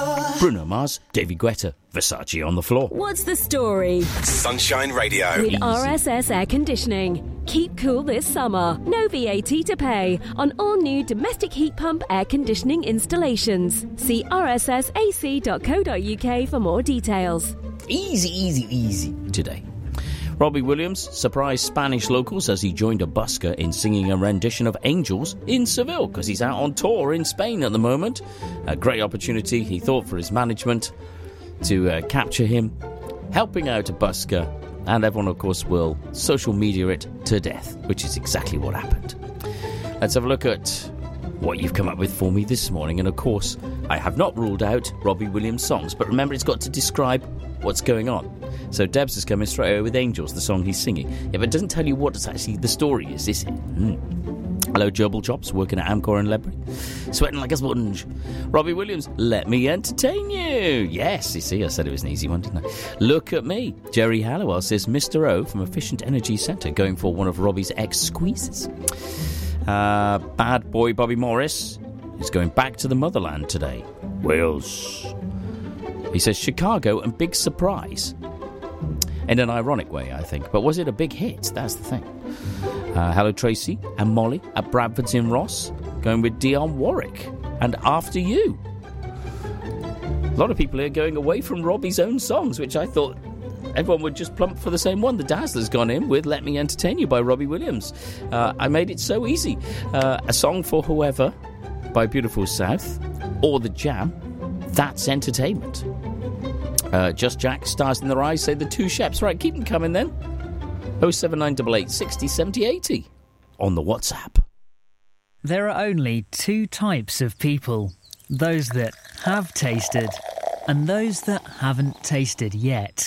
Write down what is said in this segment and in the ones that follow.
Bruno Mars, David Guetta, Versace on the floor. What's the story? Sunshine Radio. With RSS Air Conditioning. Keep cool this summer. No VAT to pay on all new domestic heat pump air conditioning installations. See rssac.co.uk for more details. Easy today. Robbie Williams surprised Spanish locals as he joined a busker in singing a rendition of Angels in Seville, because he's out on tour in Spain at the moment. A great opportunity, he thought, for his management to capture him, helping out a busker, and everyone, of course, will social media it to death, which is exactly what happened. Let's have a look at what you've come up with for me this morning. And, of course, I have not ruled out Robbie Williams songs, but remember, it's got to describe what's going on. So Debs is coming straight away with Angels, the song he's singing. If it doesn't tell you what actually the story is, this Hello, Gerbil Chops, working at Amcor in Ledbury. Sweating like a sponge. Robbie Williams, Let Me Entertain You. Yes, you see, I said it was an easy one, didn't I? Look at Me. Jerry Halliwell says Mr. O from Efficient Energy Centre, going for one of Robbie's ex-squeezes. Bad boy Bobby Morris is going back to the motherland today. Wales. He says Chicago and Big Surprise. In an ironic way, I think. But was it a big hit? That's the thing. Hello, Tracy and Molly at Bradford's in Ross. Going with Dionne Warwick and After You. A lot of people here going away from Robbie's own songs, which I thought everyone would just plump for the same one. The Dazzler's gone in with Let Me Entertain You by Robbie Williams. I made it so easy. A song for whoever by Beautiful South, or The Jam. That's entertainment. Just Jack, Stars in Their Eyes, say the Two Sheps. Right, keep them coming then. 07988 60 70 80 on the WhatsApp. There are only two types of people. Those that have tasted and those that haven't tasted yet.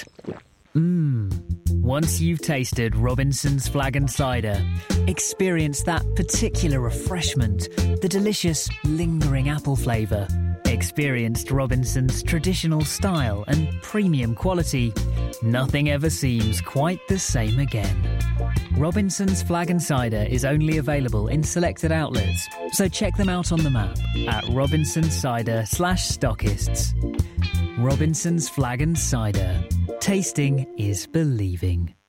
Once you've tasted Robinson's Flag and Cider, experience that particular refreshment, the delicious, lingering apple flavour. Experienced Robinson's traditional style and premium quality. Nothing ever seems quite the same again. Robinson's Flag and Cider is only available in selected outlets, so check them out on the map at robinsonsider.com/stockists. Robinson's Flag and Cider. Tasting is believing.